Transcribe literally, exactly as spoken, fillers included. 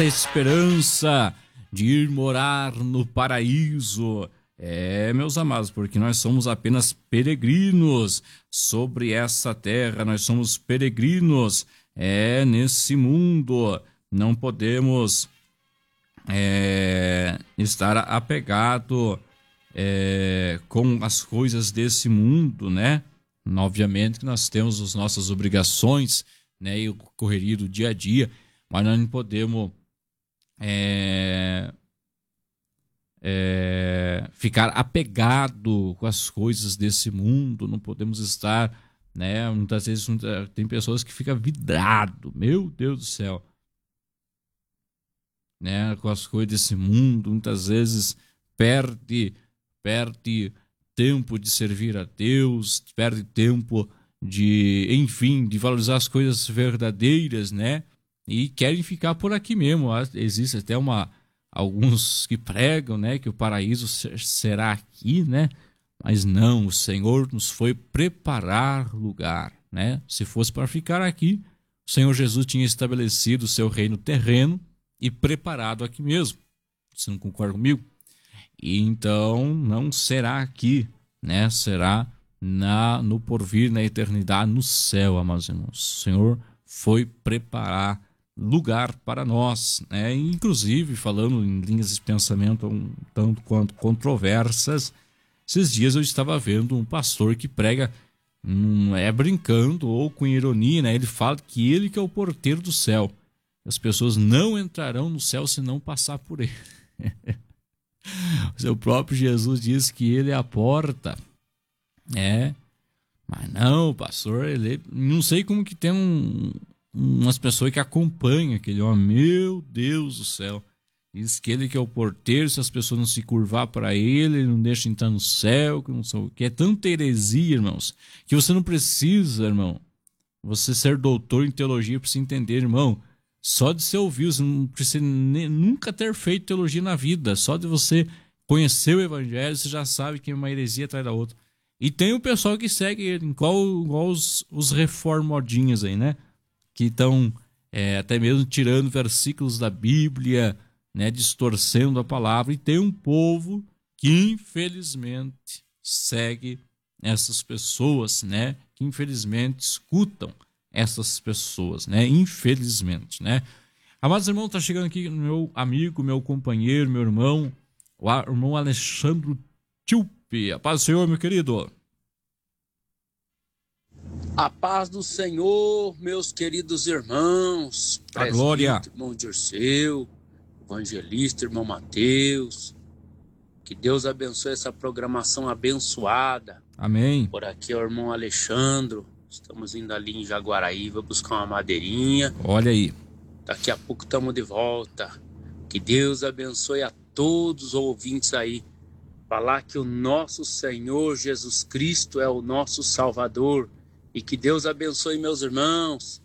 essa esperança de ir morar no paraíso. É, meus amados, porque nós somos apenas peregrinos sobre essa terra, nós somos peregrinos é, nesse mundo. Não podemos é, estar apegado é, com as coisas desse mundo, né? Obviamente que nós temos as nossas obrigações, né, e o correria do dia a dia, mas nós não podemos é, é, ficar apegado com as coisas desse mundo. Não podemos estar, né, muitas vezes tem pessoas que ficam vidrado, meu Deus do céu, né, com as coisas desse mundo. Muitas vezes perde, perde tempo de servir a Deus, perde tempo de, enfim, de valorizar as coisas verdadeiras, né? E querem ficar por aqui mesmo. Existe até uma, alguns que pregam, né, que o paraíso será aqui, né? Mas não, o Senhor nos foi preparar lugar, né? Se fosse para ficar aqui, o Senhor Jesus tinha estabelecido o seu reino terreno e preparado aqui mesmo. Você não concorda comigo? E então não será aqui, né? Será na, no porvir, na eternidade, no céu, amados irmãos. O Senhor foi preparar lugar para nós, né? Inclusive, falando em linhas de pensamento um tanto quanto controversas, esses dias eu estava vendo um pastor que prega, hum, é brincando ou com ironia, né? Ele fala que ele que é o porteiro do céu. As pessoas não entrarão no céu se não passar por ele. O seu próprio Jesus diz que ele é a porta. É, mas não, pastor, ele, não sei como que tem um, umas pessoas que acompanham aquele homem. Meu Deus do céu. Diz que ele que é o porteiro, se as pessoas não se curvar para ele, ele não deixa entrar no céu, que não sei o que. É tanta heresia, irmãos, que você não precisa, irmão, você ser doutor em teologia para se entender, irmão. Só de você ouvir, você não precisa nem, nunca ter feito teologia na vida. Só de você conhecer o evangelho, você já sabe que é uma heresia atrás da outra. E tem o pessoal que segue ele, igual, igual os, os reformodinhos aí, né? Que estão é, até mesmo tirando versículos da Bíblia, né? Distorcendo a palavra. E tem um povo que infelizmente segue essas pessoas, né? Que infelizmente escutam essas pessoas, né? Infelizmente, né? Amados irmãos, tá chegando aqui meu amigo, meu companheiro, meu irmão, o irmão Alexandre Tilpe. A paz do Senhor, meu querido. A paz do Senhor, meus queridos irmãos. A glória. Irmão Dirceu, evangelista, irmão Mateus. Que Deus abençoe essa programação abençoada. Amém. Por aqui é o irmão Alexandre. Estamos indo ali em Jaguaraíva buscar uma madeirinha. Olha aí. Daqui a pouco estamos de volta. Que Deus abençoe a todos os ouvintes aí. Falar que o nosso Senhor Jesus Cristo é o nosso Salvador. E que Deus abençoe meus irmãos.